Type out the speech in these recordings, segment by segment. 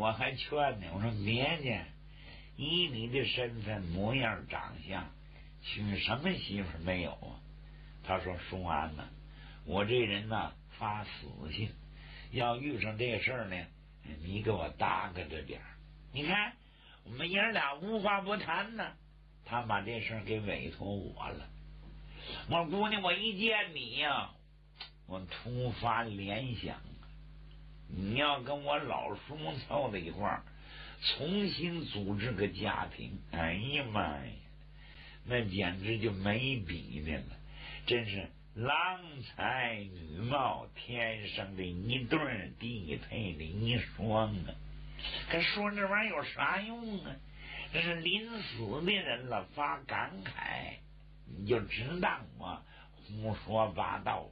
我还劝呢，我说别介，以你的身份模样长相，娶什么媳妇没有啊？他说叔安呐，我这人呐发死性，要遇上这事儿呢，你给我搭个着点儿。你看我们爷俩无话不谈呢，他把这事儿给委托我了。我说姑娘，我一见你呀，我突发联想，你要跟我老叔凑在一块儿，重新组织个家庭，哎呀妈呀，那简直就没比的了，真是郎才女貌，天生的一对地配的一双啊！可说这玩意儿有啥用啊？这是临死的人了发感慨，你就只当我胡说八道。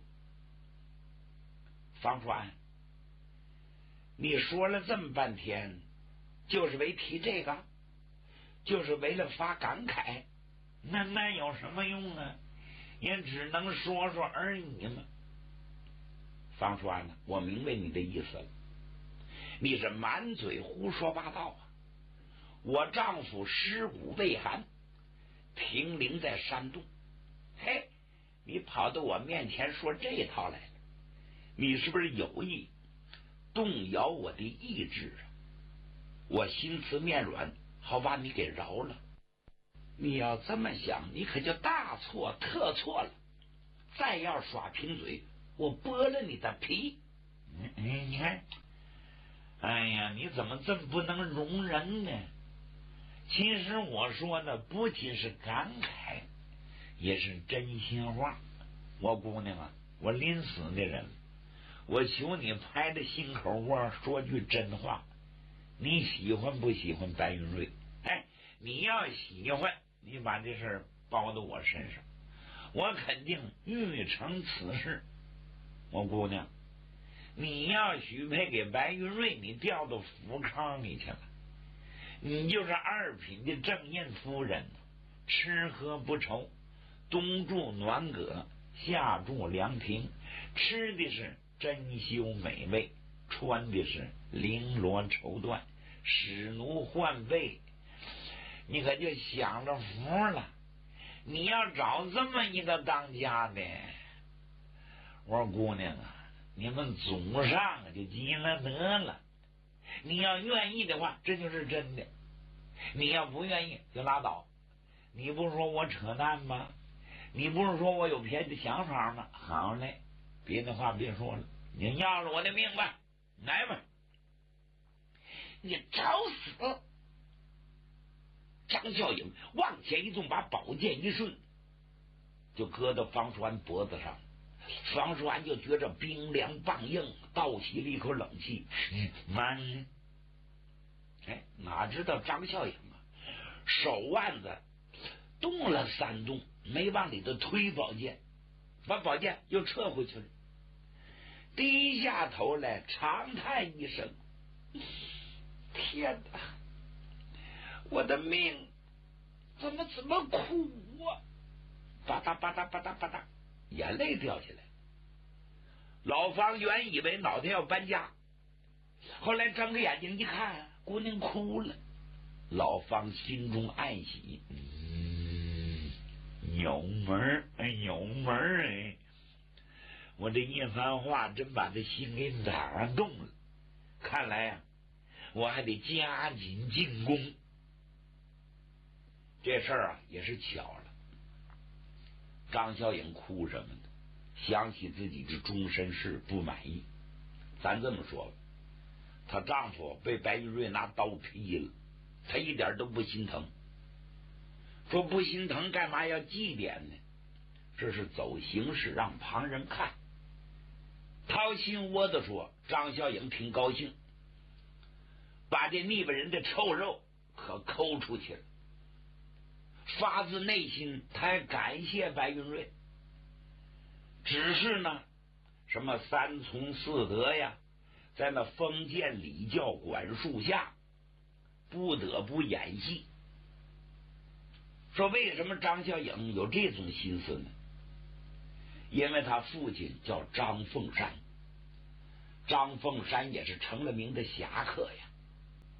方川，你说了这么半天，就是为提这个，就是为了发感慨，那有什么用啊？也只能说说而已嘛。方川呢，我明白你的意思了，你是满嘴胡说八道啊！我丈夫尸骨未寒，停灵在山洞，嘿，你跑到我面前说这套来了，你是不是有意动摇我的意志啊？我心慈面软，好把你给饶了。你要这么想，你可就大错特错了。再要耍贫嘴，我剥了你的皮。你看，哎呀，你怎么这么不能容人呢？其实我说的不仅是感慨，也是真心话。我姑娘啊，我临死的人，我求你拍着心口窝说句真话，你喜欢不喜欢白云瑞？哎，你要喜欢，你把这事儿包到我身上，我肯定欲成此事。我姑娘，你要许配给白云瑞，你调到福康里去了，你就是二品的正印夫人，吃喝不愁，东住暖阁，下住凉亭，吃的是珍馐美味，穿的是绫罗绸缎，使奴换被，你可就享着福了。你要找这么一个当家的，我说姑娘啊，你们祖上就积了德了。你要愿意的话，这就是真的；你要不愿意就拉倒。你不是说我扯淡吗？你不是说我有别的想法吗？好嘞，别的话别说了，你要了我的命吧，来吧。你找死！张孝颖往前一纵，把宝剑一顺，就搁到方书安脖子上。方书安就觉着冰凉棒硬，倒吸了一口冷气。慢！哎，哪知道张孝颖啊，手腕子动了3动，没往里头推宝剑，把宝剑又撤回去了，低下头来长叹一声：天哪，我的命怎么这么苦啊！吧嗒吧嗒吧嗒吧嗒，眼泪掉下来。老方原以为脑袋要搬家，后来睁着眼睛一看，姑娘哭了。老方心中暗喜，有门有门哎！我这一番话真把这心给打动了。看来啊，我还得加紧进攻。这事儿啊也是巧了。张小颖哭什么呢？想起自己的终身事不满意。咱这么说吧，她丈夫被白玉瑞拿刀劈了，她一点都不心疼。说不心疼干嘛要祭奠呢？这是走形式让旁人看。掏心窝子说，张小颖挺高兴，把这腻巴人的臭肉可抠出去了。发自内心他还感谢白云瑞，只是呢什么3从4德呀，在那封建礼教管束下不得不演戏。说为什么张小颖有这种心思呢？因为他父亲叫张凤山，张凤山也是成了名的侠客呀。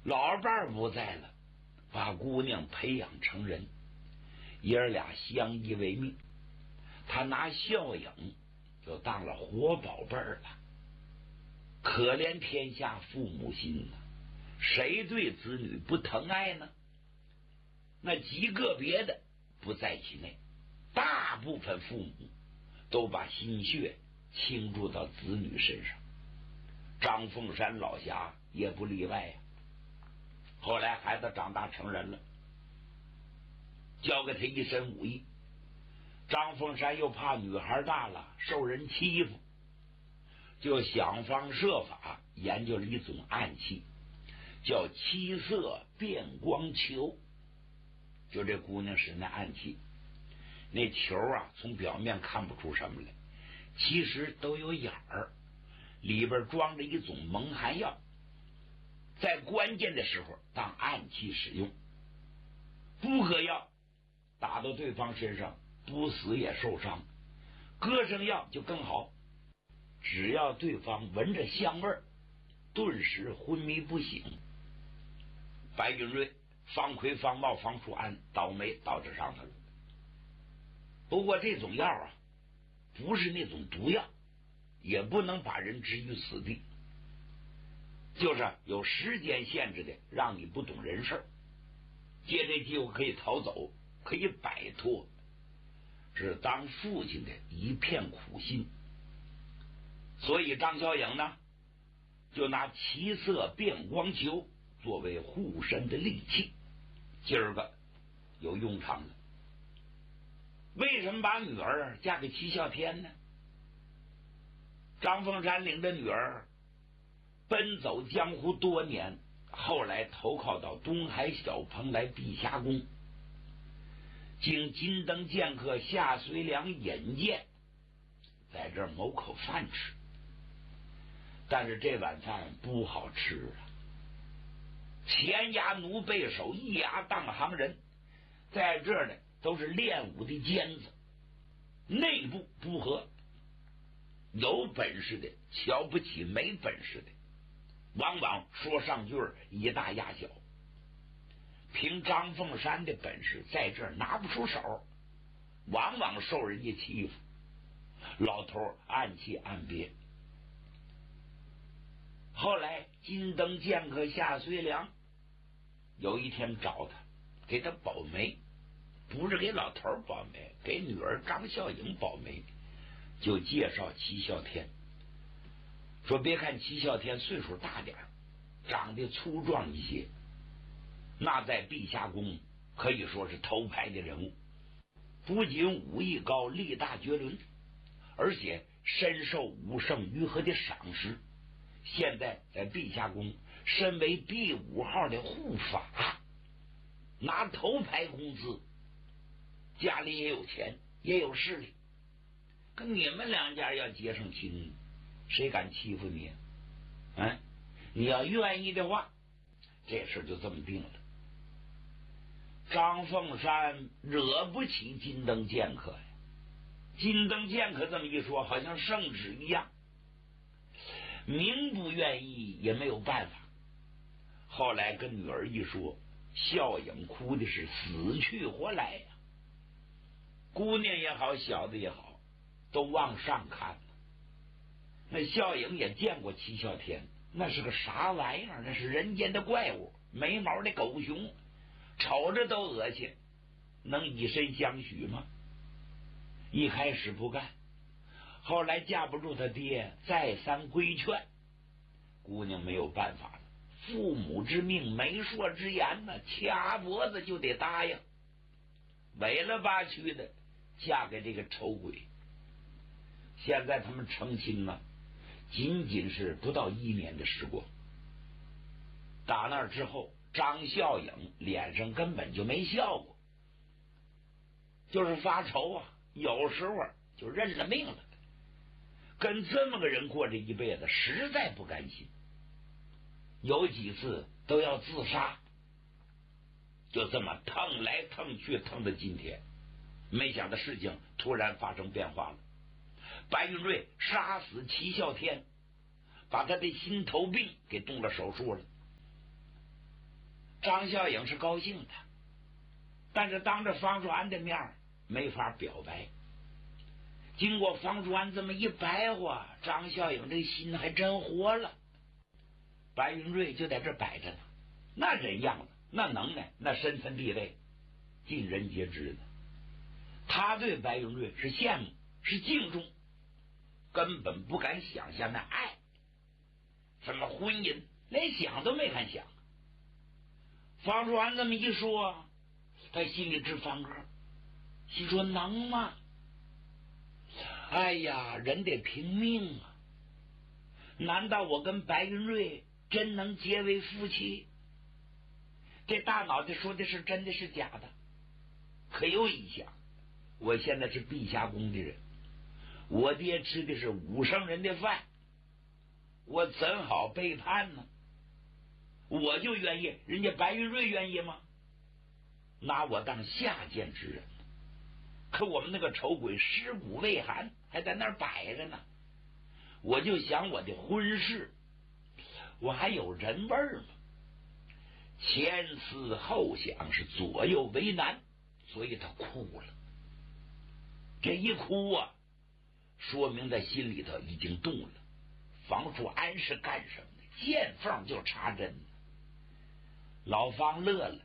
老伴不在了，把姑娘培养成人，爷儿俩相依为命。他拿孝颖就当了活宝贝儿了。可怜天下父母心呐，谁对子女不疼爱呢？那极个别的不在其内，大部分父母都把心血倾注到子女身上。张凤山老侠也不例外呀。后来孩子长大成人了，教给他一身武艺。张凤山又怕女孩大了受人欺负，就想方设法研究了一种暗器，叫七色变光球。就这姑娘使那暗器，那球啊从表面看不出什么来，其实都有眼儿，里边装着一种蒙汗药，在关键的时候当暗器使用。不搁药打到对方身上不死也受伤，搁上药就更好，只要对方闻着香味，顿时昏迷不醒。白云瑞、方奎、方茂、方树安倒霉到这上头了。不过这种药啊，不是那种毒药，也不能把人置于死地，就是有时间限制的，让你不懂人事，借这机会可以逃走，可以摆脱。是当父亲的一片苦心。所以张小颖呢，就拿七色变光球作为护身的利器，今儿个有用场了。为什么把女儿嫁给齐啸天呢？张凤山领着女儿奔走江湖多年，后来投靠到东海小蓬莱碧霞宫，经金灯剑客夏随良引荐，在这儿谋口饭吃。但是这碗饭不好吃啊，前衙奴背手，一衙当行人，在这儿呢都是练武的尖子，内部不和，有本事的瞧不起没本事的，往往说上句以大压小。凭张凤山的本事在这儿拿不出手，往往受人家欺负，老头暗器暗憋。后来金灯剑客夏随良有一天找他，给他保媒，不是给老头保媒，给女儿张小颖保媒，就介绍齐啸天，说别看齐啸天岁数大点，长得粗壮一些，那在碧霞宫可以说是头牌的人物，不仅武艺高，力大绝伦，而且深受武圣于和的赏识。现在在碧霞宫身为第5号的护法，拿头牌工资，家里也有钱，也有势力，跟你们两家要结上亲，谁敢欺负你啊？你要愿意的话，这事就这么定了。张凤山惹不起金灯剑客呀，金灯剑客这么一说，好像圣旨一样，明不愿意也没有办法。后来跟女儿一说，笑影哭的是死去活来呀。姑娘也好，小子也好，都往上看了。那笑影也见过齐啸天，那是个啥玩意儿？那是人间的怪物，没毛的狗熊，瞅着都恶心，能以身相许吗？一开始不干，后来架不住他爹再三规劝，姑娘没有办法了，父母之命，媒妁之言呢，掐脖子就得答应，委了吧屈的嫁给这个丑鬼。现在他们成亲了，仅仅是不到1年的时光。打那之后，张小颖脸上根本就没笑过，就是发愁啊，有时候就认了命了。跟这么个人过这一辈子，实在不甘心，有几次都要自杀。就这么腾来腾去，腾到今天，没想到事情突然发生变化了。白云瑞杀死齐啸天，把他的心头病给动了手术了。 张孝英是高兴的，但是当着方叔安的面没法表白。经过方叔安这么一白话，张孝英这心还真活了。白云瑞就在这摆着呢，那人样子，那能耐，那身份地位，尽人皆知的。他对白云瑞是羡慕，是敬重，根本不敢想象那爱，什么婚姻，连想都没敢想。方叔安这么一说，他心里直翻个，心说能吗？哎呀，人得拼命啊！难道我跟白云瑞真能结为夫妻？这大脑袋说的是真的是假的？可又一想，我现在是碧霞宫的人，我爹吃的是武圣人的饭，我怎好背叛呢？我就愿意，人家白云瑞愿意吗？拿我当下贱之人。可我们那个丑鬼尸骨未寒，还在那儿摆着呢。我就想我的婚事，我还有人味儿吗？前思后想，是左右为难，所以他哭了。这一哭啊，说明在心里头已经动了。方叔安是干什么的？见缝就插针。老方乐了，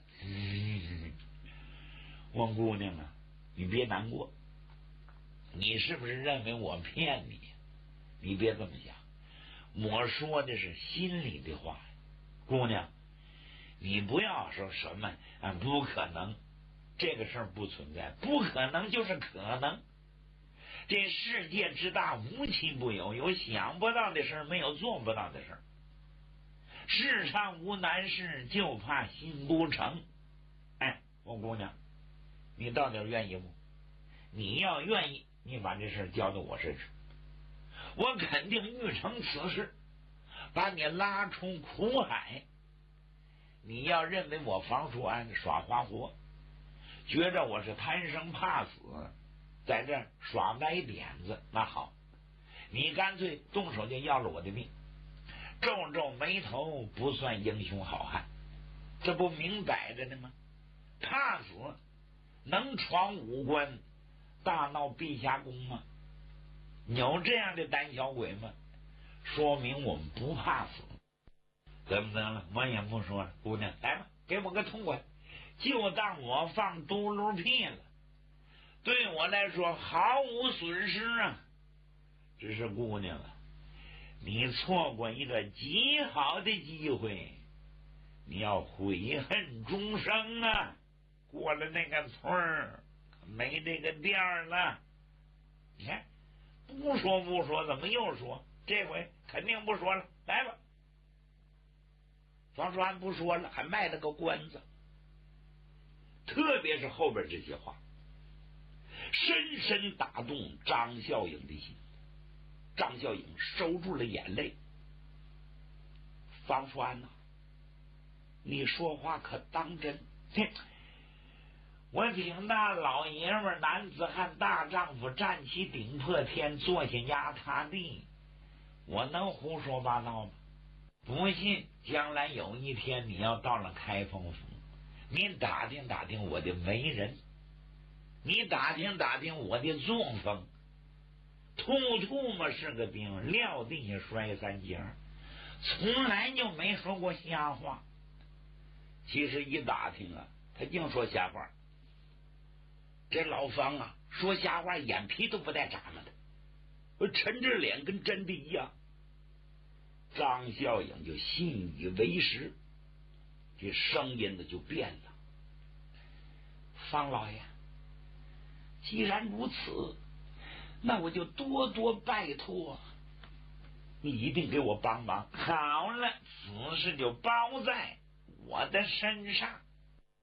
王姑娘啊，你别难过，你是不是认为我骗你？你别这么想，我说的是心里的话。姑娘，你不要说什么不可能，这个事儿不存在，不可能就是可能。这世界之大，无奇不有，有想不到的事儿，没有做不到的事儿。世上无难事，就怕心不诚。哎，王姑娘，你到底愿意不？你要愿意，你把这事交到我身上，我肯定预成此事，把你拉出苦海。你要认为我房叔安耍花活，觉着我是贪生怕死，在这耍歪点子，那好，你干脆动手就要了我的命，皱皱眉头不算英雄好汉，这不明摆着的吗？怕死能闯五关大闹碧霞宫吗？有这样的胆小鬼吗？说明我们不怕死。怎么得了？我也不说了，姑娘来吧，给我个痛快，就当我放嘟噜屁了，对我来说毫无损失啊。只是姑娘啊，你错过一个极好的机会，你要悔恨终生啊！过了那个村儿，没这个店了。你看，不说，怎么又说？这回肯定不说了，来吧。方叔安不说了，还卖了个关子。特别是后边这些话，深深打动张孝英的心。张孝英收住了眼泪。方叔安呐，你说话可当真？我听那老爷们男子汉大丈夫站起顶破天，坐下压塌地，我能胡说八道吗？不信将来有一天你要到了开封府，你打听打听我的为人，你打听打听我的作风，吐沫是个兵，撂地下摔三尖，从来就没说过瞎话。其实一打听啊，他净说瞎话。这老方啊，说瞎话眼皮都不带眨巴的，沉着脸跟真的一样。张孝英就信以为实，这声音的就变了。方老爷，既然如此，那我就多多拜托你，一定给我帮忙。好了，此事就包在我的身上。